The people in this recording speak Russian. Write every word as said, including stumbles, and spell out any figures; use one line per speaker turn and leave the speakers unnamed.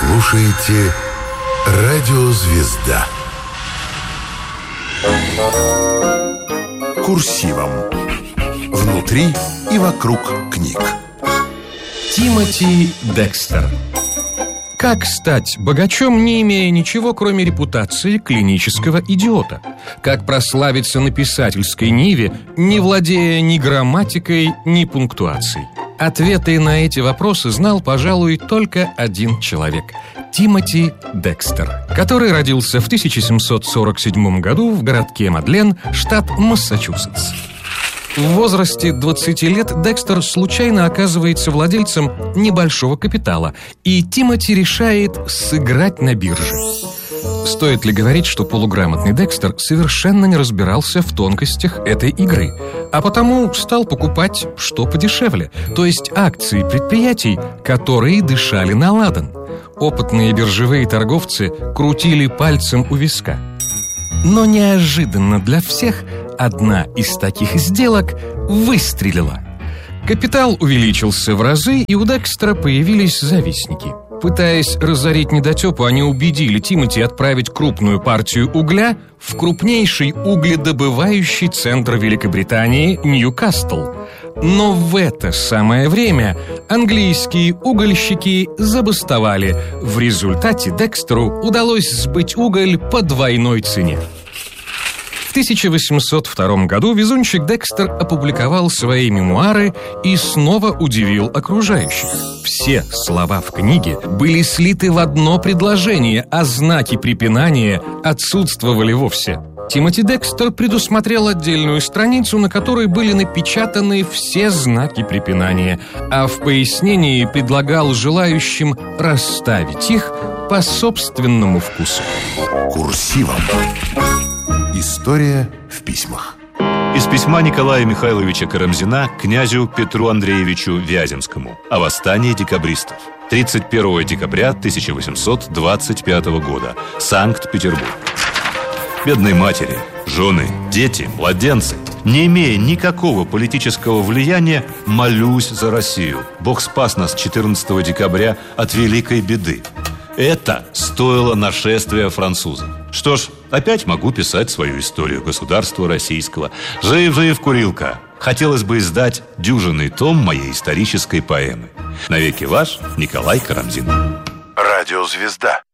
слушаете «Радио Звезда». Курсивом. Внутри и вокруг книг.
Тимоти Декстер. Как стать богачом, не имея ничего, кроме репутации клинического идиота? Как прославиться на писательской ниве, не владея ни грамматикой, ни пунктуацией? Ответы на эти вопросы знал, пожалуй, только один человек – Тимоти Декстер, который родился в тысяча семьсот сорок седьмом году в городке Мадлен, штат Массачусетс. В возрасте двадцати лет Декстер случайно оказывается владельцем небольшого капитала, и Тимоти решает сыграть на бирже. Стоит ли говорить, что полуграмотный Декстер совершенно не разбирался в тонкостях этой игры, а потому стал покупать что подешевле, то есть акции предприятий, которые дышали на ладан. Опытные биржевые торговцы крутили пальцем у виска. Но неожиданно для всех одна из таких сделок выстрелила. Капитал увеличился в разы, и у Декстера появились завистники. Пытаясь разорить недотепу, они убедили Тимоти отправить крупную партию угля в крупнейший угледобывающий центр Великобритании Ньюкасл. Но в это самое время английские угольщики забастовали. В результате Декстеру удалось сбыть уголь по двойной цене. В тысяча восемьсот втором году везунчик Декстер опубликовал свои мемуары и снова удивил окружающих. Все слова в книге были слиты в одно предложение, а знаки препинания отсутствовали вовсе. Тимоти Декстер предусмотрел отдельную страницу, на которой были напечатаны все знаки препинания, а в пояснении предлагал желающим расставить их по собственному вкусу.
Курсивом. История в письмах.
Из письма Николая Михайловича Карамзина князю Петру Андреевичу Вяземскому о восстании декабристов. тридцать первого декабря тысяча восемьсот двадцать пятого года. Санкт-Петербург. Бедные матери, жены, дети, младенцы, не имея никакого политического влияния, молюсь за Россию. Бог спас нас четырнадцатого декабря от великой беды. Это стоило нашествия французов. Что ж, опять могу писать свою историю государства российского. Жив-жив, курилка. Хотелось бы издать дюжинный том моей исторической поэмы. Навеки ваш Николай Карамзин.
Радио Звезда.